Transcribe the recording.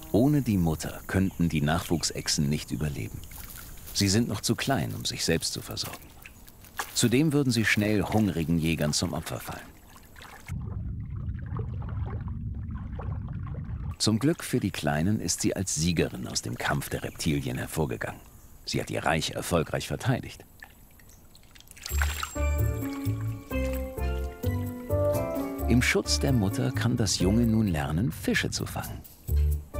Ohne die Mutter könnten die Nachwuchsechsen nicht überleben. Sie sind noch zu klein, um sich selbst zu versorgen. Zudem würden sie schnell hungrigen Jägern zum Opfer fallen. Zum Glück für die Kleinen ist sie als Siegerin aus dem Kampf der Reptilien hervorgegangen. Sie hat ihr Reich erfolgreich verteidigt. Im Schutz der Mutter kann das Junge nun lernen, Fische zu fangen.